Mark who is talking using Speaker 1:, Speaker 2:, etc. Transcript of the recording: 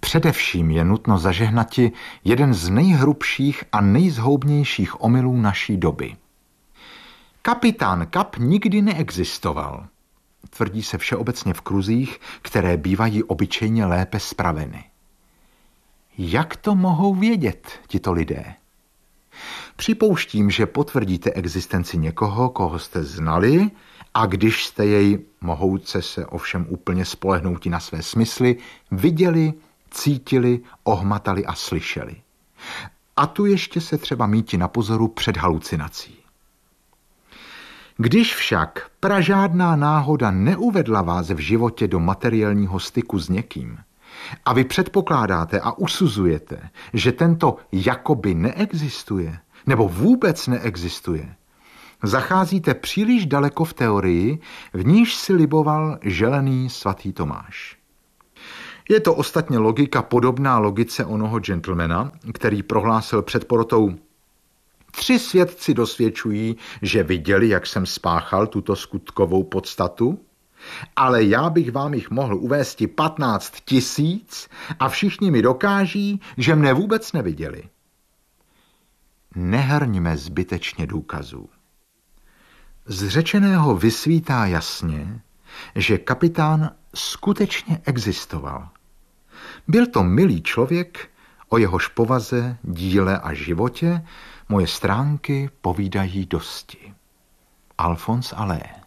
Speaker 1: především je nutno zažehnati jeden z nejhrubších a nejzhoubnějších omylů naší doby. Kapitán Kap nikdy neexistoval. Tvrdí se všeobecně v kruzích, které bývají obyčejně lépe spraveny. Jak to mohou vědět tito lidé? Připouštím, že potvrdíte existenci někoho, koho jste znali, a když jste jej, mohouce se ovšem úplně spolehnout na své smysly, viděli, cítili, ohmatali a slyšeli. A tu ještě se třeba míti na pozoru před halucinací. Když však pražádná náhoda neuvedla vás v životě do materiálního styku s někým a vy předpokládáte a usuzujete, že tento jakoby neexistuje nebo vůbec neexistuje, zacházíte příliš daleko v teorii, v níž si liboval želený svatý Tomáš. Je to ostatně logika podobná logice onoho gentlemana, který prohlásil před porotou: 3 svědci dosvědčují, že viděli, jak jsem spáchal tuto skutkovou podstatu, ale já bych vám jich mohl uvést 15 000 a všichni mi dokáží, že mne vůbec neviděli. Nehrňme zbytečně důkazů. Z řečeného vysvítá jasně, že kapitán skutečně existoval. Byl to milý člověk, o jehož povaze, díle a životě moje stránky povídají dosti. Alphonse Allais.